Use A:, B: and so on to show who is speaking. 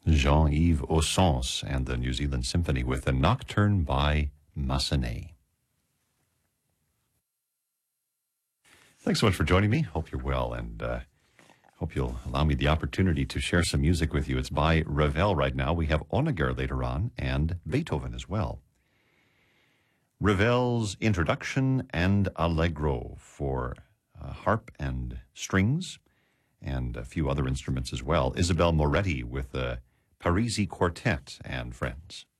A: Jean-Yves Ossens and the New Zealand Symphony with a Nocturne by Massenet. Thanks so much for joining me. Hope you're well, and hope you'll allow me the opportunity to share some music with you. It's by Ravel right now. We have Honegger later on, and Beethoven as well. Ravel's Introduction and Allegro for harp and strings, and a few other instruments as well. Isabel Moretti with the Parisi Quartet and Friends.